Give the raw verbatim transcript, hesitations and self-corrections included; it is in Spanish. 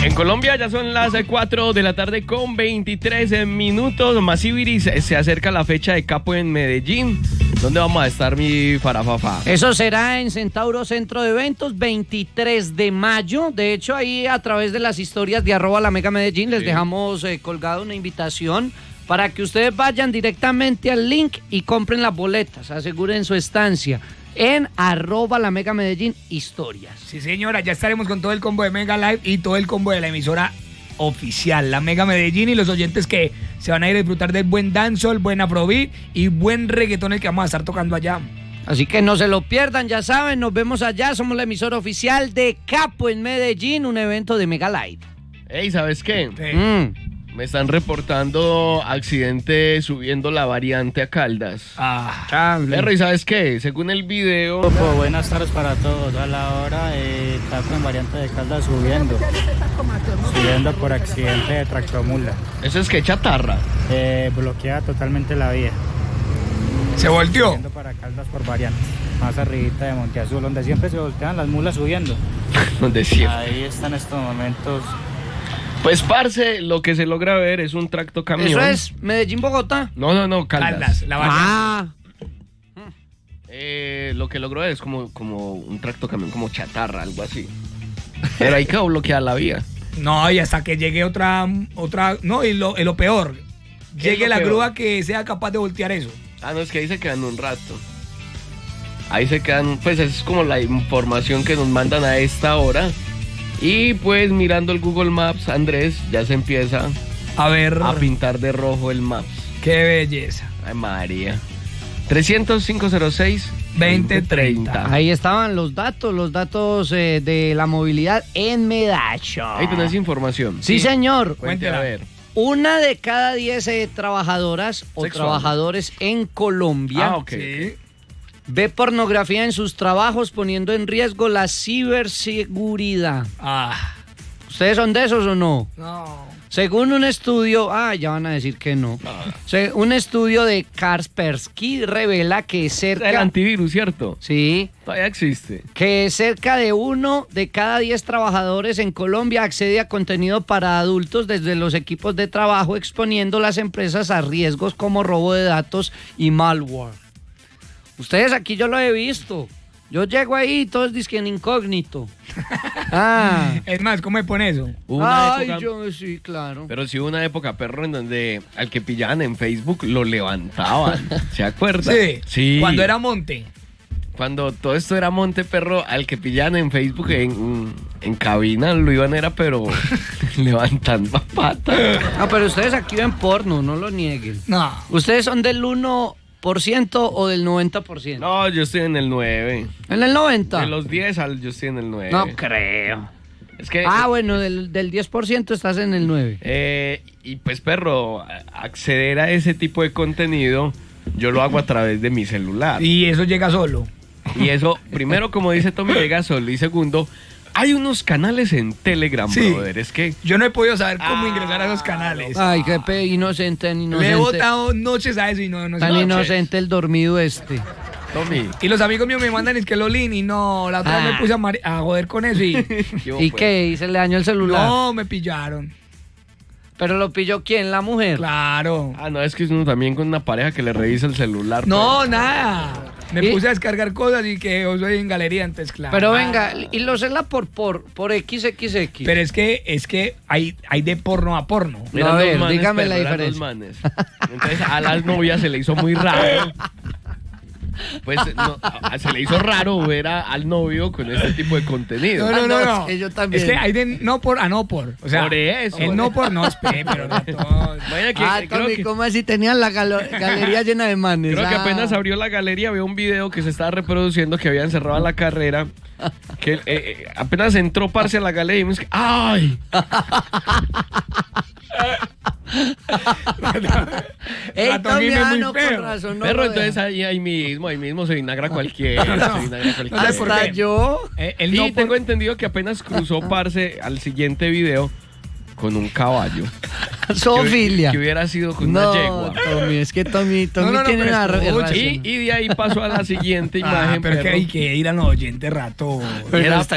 En Colombia ya son las cuatro de la tarde con veintitrés minutos. Masiviris, se acerca la fecha de Capo en Medellín. ¿Dónde vamos a estar, mi farafafa? Eso será en Centauro Centro de Eventos, veintitrés de mayo. De hecho, ahí a través de las historias de arroba la Mega Medellín les sí. dejamos eh, colgado una invitación para que ustedes vayan directamente al link y compren las boletas, aseguren su estancia en arroba la Mega Medellín historias. Sí, señora, ya estaremos con todo el combo de Mega Live y todo el combo de la emisora oficial, la Mega Medellín, y los oyentes que se van a ir a disfrutar del buen dancehall, buen afrobeat y buen reggaetón el que vamos a estar tocando allá. Así que no se lo pierdan, ya saben, nos vemos allá, somos la emisora oficial de Capo en Medellín, un evento de Mega Live. Ey, ¿sabes qué? Sí. Mm. Me están reportando accidente subiendo la variante a Caldas. Ah, Perro, ¿y sabes qué? Según el video... Opo, buenas tardes para todos. A la hora eh, está con variante de Caldas subiendo. Subiendo por accidente de tractomula. ¿Eso es que chatarra? Eh, bloquea totalmente la vía. ¿Se volteó? Subiendo para Caldas por variante. Más arribita de Monte Azul, donde siempre se voltean las mulas subiendo. Donde siempre. Ahí están estos momentos. Pues, parce, lo que se logra ver es un tracto camión. ¿Eso es Medellín-Bogotá? No, no, no, Caldas. Caldas, la variante. Ah, Eh, lo que logró es como, como un tracto camión, como chatarra, algo así. Pero ahí quedó bloqueada la vía. No, y hasta que llegue otra, otra, no, y lo, y lo peor, ¿Qué es llegue lo la peor? grúa que sea capaz de voltear eso. Ah, no, es que ahí se quedan un rato. Ahí se quedan, pues es como la información que nos mandan a esta hora. Y pues mirando el Google Maps, Andrés, ya se empieza A ver, a pintar de rojo el Maps. qué belleza. Ay, María. trescientos cinco cero seis veinte treinta. ahí estaban los datos, los datos eh, de la movilidad en Medellín. Ahí tenés información. Sí, señor. Cuente a Cuéntela. ver. Una de cada diez eh, trabajadoras o Sexual. trabajadores en Colombia Ah, ok. Sí. ve pornografía en sus trabajos, poniendo en riesgo la ciberseguridad. Ah, ¿Ustedes son de esos o no? no. Según un estudio, ah, ya van a decir que no. Se- un estudio de Kaspersky revela que El cerca, antivirus, ¿cierto? sí, Todavía existe. que cerca de uno de cada diez trabajadores en Colombia accede a contenido para adultos desde los equipos de trabajo, exponiendo las empresas a riesgos como robo de datos y malware. Ustedes aquí yo lo he visto. Yo llego ahí y todos dicen incógnito. Ah. Es más, ¿cómo me pone eso? Hubo una Ay, época, yo sí, claro. pero sí hubo una época, perro, en donde al que pillaban en Facebook lo levantaban. ¿Se acuerda? Sí. Sí. Cuando era monte. Cuando todo esto era monte, perro, al que pillaban en Facebook en, en cabina lo iban era, pero levantando pata. Ah, pero ustedes aquí ven porno, no lo nieguen. No. ¿Ustedes son del uno por ciento o del noventa por ciento? No, yo estoy en el nueve. ¿En el noventa? De los diez al yo estoy en el nueve. No creo. Es que... Ah, bueno, del, del diez por ciento estás en el nueve. Eh, y pues, perro, a- acceder a ese tipo de contenido, yo lo hago a través de mi celular. Y eso llega solo. Y eso, primero, como dice Tommy, llega solo. Y segundo, hay unos canales en Telegram, Sí. brother. Es que... Yo no he podido saber cómo Ah, ingresar a esos canales. Ay, qué pe inocente, tan Le he inocente. botado noches a eso y no, no sé. Tan Noches. inocente el dormido este. Tommy, Y los amigos míos me mandan es que Lolín y no, la otra vez Ah. me puse a, mari- a joder con eso y ¿qué hubo, ¿Y pues? qué? ¿Y se le dañó el celular? no, me pillaron. ¿Pero lo pilló quién? ¿La mujer? Claro. Ah, no, es que es uno también con una pareja que le revisa el celular. No, nada. Me ¿Y? puse a descargar cosas y que yo soy en galería, entonces claro. Pero venga, y lo cela por, por, por equis equis equis. Pero es que, es que hay, hay de porno a porno. pues. Eran A dos ver, manes, dígame perro, la eran diferencia. dos manes. Entonces a la novia se le hizo muy raro. Pues no, a- se le hizo raro ver a- al novio con este tipo de contenido. No, no, no, Ah, no, no. es que yo también. Es que hay de no por a no por. O sea, Por eso. el no por no es pe, pero ratón. Imagina que, Ah, creo Tommy, que, ¿cómo así tenían la galo- galería llena de manes? creo que Ah. apenas abrió la galería, veo un video que se estaba reproduciendo que habían cerrado la carrera. Que eh, eh, apenas entró parce a la galería y me dice, ¡ay! Ey, Ratón Tommy, vive ah, muy no, con feo. razón, no Perro, lo entonces deja. ahí, ahí mismo, ahí mismo se vinagra cualquiera. se vinagra cualquiera. No sé por Hasta qué. yo. Eh, el Y no tengo por- entendido que apenas cruzó parce al siguiente video con un caballo. Zoofilia. Que hubiera sido con No, una yegua. Tommy, es que Tommy, Tommy No, no, no, tiene pero una escucha. razón. Y, y de ahí pasó a la siguiente Ah, imagen. pero es que perro. hay que ir a los oyentes rato. Pero Era está